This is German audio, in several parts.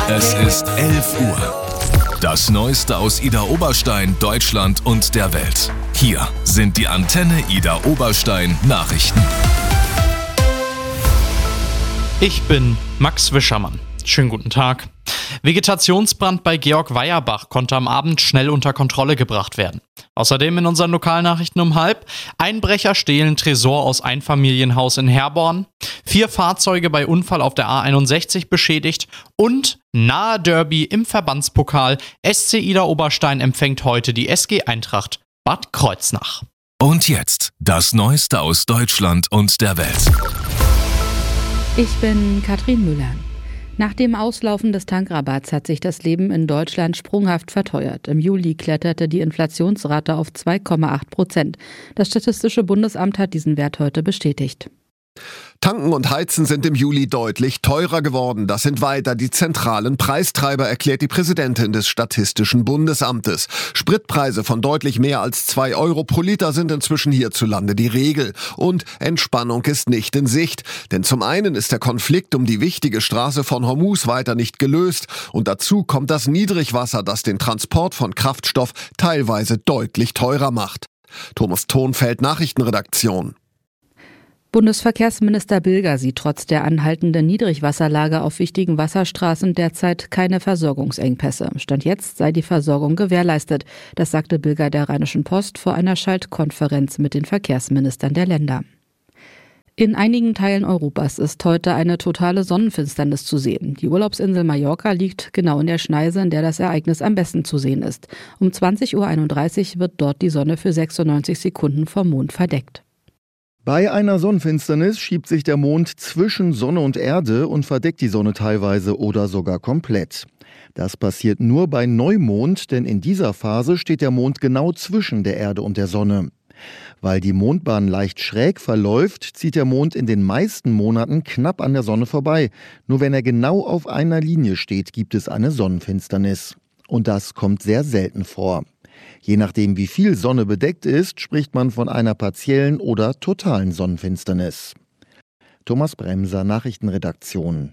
Es ist 11 Uhr. Das Neueste aus Idar Oberstein, Deutschland und der Welt. Hier sind die Antenne Idar Oberstein Nachrichten. Ich bin Max Wischermann. Schönen guten Tag. Vegetationsbrand bei Georg Weierbach konnte am Abend schnell unter Kontrolle gebracht werden. Außerdem in unseren Lokalnachrichten um 12:30: Einbrecher stehlen Tresor aus Einfamilienhaus in Herborn, 4 Fahrzeuge bei Unfall auf der A61 beschädigt und nahe Derby im Verbandspokal. SC Idar Oberstein empfängt heute die SG Eintracht Bad Kreuznach. Und jetzt das Neueste aus Deutschland und der Welt. Ich bin Katrin Müller. Nach dem Auslaufen des Tankrabatts hat sich das Leben in Deutschland sprunghaft verteuert. Im Juli kletterte die Inflationsrate auf 2,8%. Das Statistische Bundesamt hat diesen Wert heute bestätigt. Tanken und Heizen sind im Juli deutlich teurer geworden. Das sind weiter die zentralen Preistreiber, erklärt die Präsidentin des Statistischen Bundesamtes. Spritpreise von deutlich mehr als 2 Euro pro Liter sind inzwischen hierzulande die Regel. Und Entspannung ist nicht in Sicht. Denn zum einen ist der Konflikt um die wichtige Straße von Hormuz weiter nicht gelöst. Und dazu kommt das Niedrigwasser, das den Transport von Kraftstoff teilweise deutlich teurer macht. Thomas Thonfeld, Nachrichtenredaktion. Bundesverkehrsminister Bilger sieht trotz der anhaltenden Niedrigwasserlage auf wichtigen Wasserstraßen derzeit keine Versorgungsengpässe. Stand jetzt sei die Versorgung gewährleistet. Das sagte Bilger der Rheinischen Post vor einer Schaltkonferenz mit den Verkehrsministern der Länder. In einigen Teilen Europas ist heute eine totale Sonnenfinsternis zu sehen. Die Urlaubsinsel Mallorca liegt genau in der Schneise, in der das Ereignis am besten zu sehen ist. Um 20:31 Uhr wird dort die Sonne für 96 Sekunden vom Mond verdeckt. Bei einer Sonnenfinsternis schiebt sich der Mond zwischen Sonne und Erde und verdeckt die Sonne teilweise oder sogar komplett. Das passiert nur bei Neumond, denn in dieser Phase steht der Mond genau zwischen der Erde und der Sonne. Weil die Mondbahn leicht schräg verläuft, zieht der Mond in den meisten Monaten knapp an der Sonne vorbei. Nur wenn er genau auf einer Linie steht, gibt es eine Sonnenfinsternis. Und das kommt sehr selten vor. Je nachdem, wie viel Sonne bedeckt ist, spricht man von einer partiellen oder totalen Sonnenfinsternis. Thomas Bremser, Nachrichtenredaktion.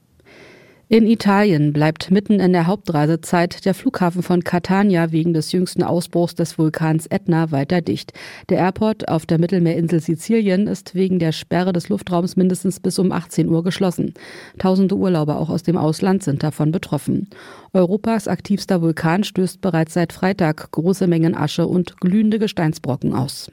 In Italien bleibt mitten in der Hauptreisezeit der Flughafen von Catania wegen des jüngsten Ausbruchs des Vulkans Ätna weiter dicht. Der Airport auf der Mittelmeerinsel Sizilien ist wegen der Sperre des Luftraums mindestens bis um 18 Uhr geschlossen. Tausende Urlauber auch aus dem Ausland sind davon betroffen. Europas aktivster Vulkan stößt bereits seit Freitag große Mengen Asche und glühende Gesteinsbrocken aus.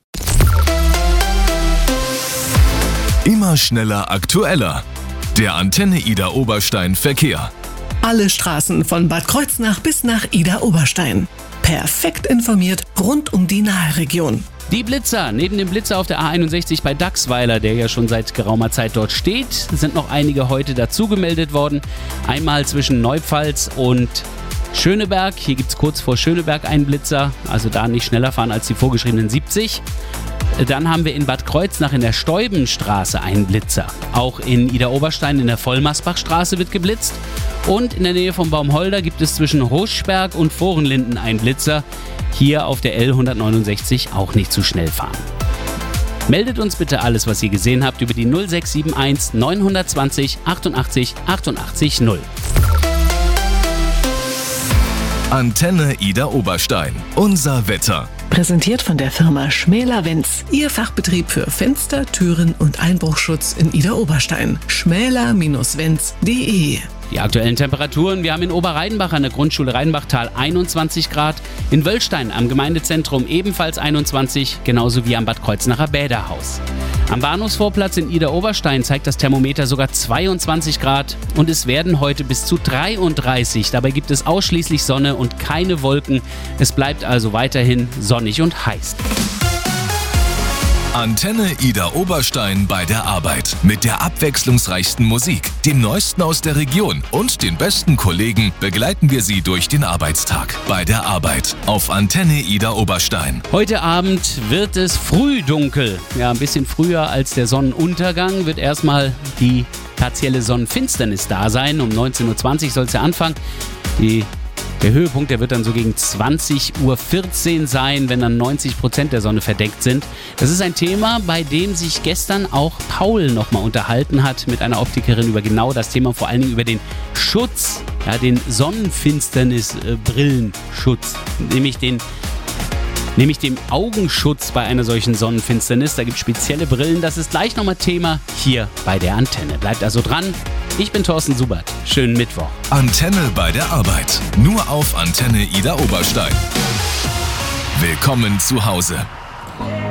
Immer schneller, aktueller. Der Antenne Idar Oberstein Verkehr. Alle Straßen von Bad Kreuznach bis nach Idar Oberstein. Perfekt informiert rund um die Nahe-Region. Die Blitzer. Neben dem Blitzer auf der A61 bei Dachsweiler, der ja schon seit geraumer Zeit dort steht, sind noch einige heute dazu gemeldet worden. Einmal zwischen Neupfalz und Schöneberg. Hier gibt es kurz vor Schöneberg einen Blitzer, also da nicht schneller fahren als die vorgeschriebenen 70. Dann haben wir in Bad Kreuznach in der Steubenstraße einen Blitzer. Auch in Idar Oberstein in der Vollmarsbachstraße wird geblitzt. Und in der Nähe von Baumholder gibt es zwischen Ruschberg und Vorenlinden einen Blitzer. Hier auf der L169 auch nicht zu schnell fahren. Meldet uns bitte alles, was ihr gesehen habt, über die 0671 920 88 88 0. Antenne Idar Oberstein. Unser Wetter. Präsentiert von der Firma Schmäler-Wenz. Ihr Fachbetrieb für Fenster, Türen und Einbruchschutz in Idar Oberstein. schmäler-wenz.de. Die aktuellen Temperaturen: Wir haben in Oberreidenbach an der Grundschule Reidenbachtal 21 Grad, in Wöllstein am Gemeindezentrum ebenfalls 21, genauso wie am Bad Kreuznacher Bäderhaus. Am Bahnhofsvorplatz in Idar Oberstein zeigt das Thermometer sogar 22 Grad und es werden heute bis zu 33. Dabei gibt es ausschließlich Sonne und keine Wolken. Es bleibt also weiterhin sonnig und heiß. Antenne Idar Oberstein bei der Arbeit. Mit der abwechslungsreichsten Musik, dem Neuesten aus der Region und den besten Kollegen begleiten wir Sie durch den Arbeitstag. Bei der Arbeit auf Antenne Idar Oberstein. Heute Abend wird es früh dunkel. Ja, ein bisschen früher als der Sonnenuntergang wird erstmal die partielle Sonnenfinsternis da sein. Um 19:20 Uhr soll es ja anfangen. Die Der Höhepunkt, der wird dann so gegen 20:14 Uhr sein, wenn dann 90% der Sonne verdeckt sind. Das ist ein Thema, bei dem sich gestern auch Paul nochmal unterhalten hat mit einer Optikerin über genau das Thema, vor allen Dingen über den Schutz, ja, den Sonnenfinsternis-Brillenschutz, nämlich dem Augenschutz bei einer solchen Sonnenfinsternis. Da gibt es spezielle Brillen, das ist gleich nochmal Thema hier bei der Antenne. Bleibt also dran. Ich bin Thorsten Subert. Schönen Mittwoch. Antenne bei der Arbeit. Nur auf Antenne Ida Oberstein. Willkommen zu Hause.